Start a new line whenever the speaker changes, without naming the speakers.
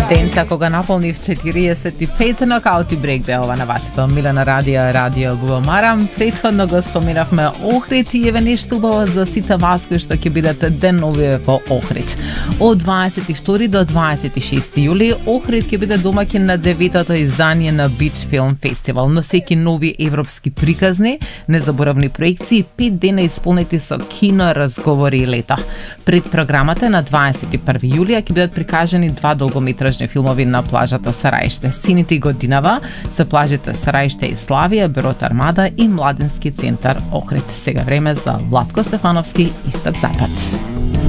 Дента кога наполнив 45 нокаути брейк бе ова на вашето омилено радио Губомара. Претходно го споменавме Охрид и еве нешто убаво за сите вас кои што ќе бидете денови во Охрид. Од 22 до 26 јули Охрид ќе биде домаќин на 9-то издание на Beach Film Festival. Носејќи нови европски приказни, незаборавни проекции, 5 дена исполнети со кино, разговори и лето. Пред програмата на 21 јулија ќе бидат прикажани 2 долгометражни филмови на плажата Сараиште. Сините и годинава се плажите Сараиште и Славија, Бюрот Армада и Младински центар Охрид. Сега време за Владко Стефановски Исток Запад.